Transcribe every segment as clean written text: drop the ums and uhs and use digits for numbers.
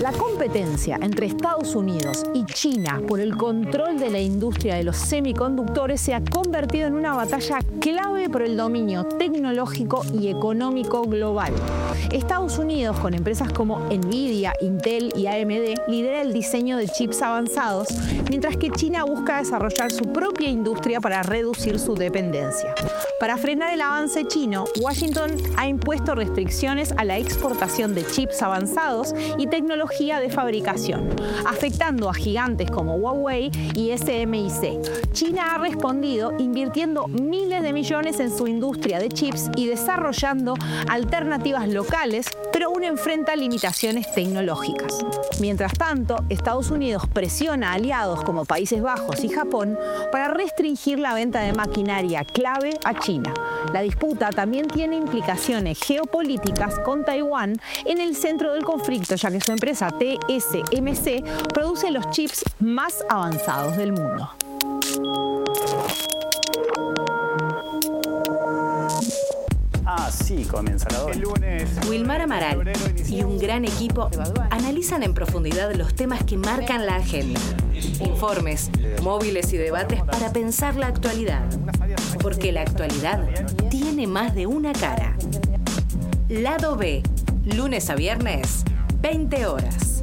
La competencia entre Estados Unidos y China por el control de la industria de los semiconductores se ha convertido en una batalla clave por el dominio tecnológico y económico global. Estados Unidos, con empresas como Nvidia, Intel y AMD, lidera el diseño de chips avanzados, mientras que China busca desarrollar su propia industria para reducir su dependencia. Para frenar el avance chino, Washington ha impuesto restricciones a la exportación de chips avanzados y tecnología de fabricación, afectando a gigantes como Huawei y SMIC. China ha respondido invirtiendo miles de millones en su industria de chips y desarrollando alternativas locales, pero aún enfrenta limitaciones tecnológicas. Mientras tanto, Estados Unidos presiona a aliados como Países Bajos y Japón para restringir la venta de maquinaria clave a China. La disputa también tiene implicaciones geopolíticas con Taiwán en el centro del conflicto, ya que su empresa TSMC produce los chips más avanzados del mundo. Así comienza la doble. El lunes. Wilmar Amaral y un gran equipo analizan en profundidad los temas que marcan la agenda. Informes, móviles y debates para pensar la actualidad. Porque la actualidad tiene más de una cara. Lado B, lunes a viernes, 20 horas.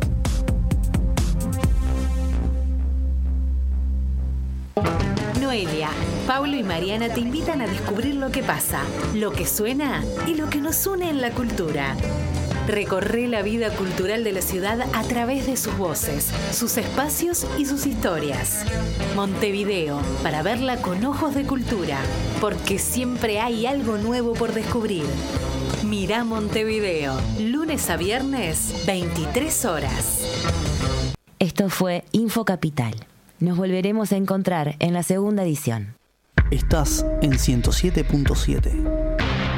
Noelia, Paulo y Mariana te invitan a descubrir lo que pasa, lo que suena y lo que nos une en la cultura. Recorre la vida cultural de la ciudad a través de sus voces, sus espacios y sus historias. Montevideo, para verla con ojos de cultura, porque siempre hay algo nuevo por descubrir. Mirá Montevideo, lunes a viernes, 23 horas. Esto fue Info Capital. Nos volveremos a encontrar en la segunda edición. Estás en 107.7.